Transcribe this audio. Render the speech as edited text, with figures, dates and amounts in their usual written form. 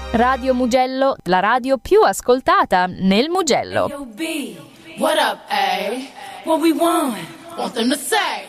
Radio Mugello, la radio più ascoltata nel Mugello. What up, A? What we want them to say?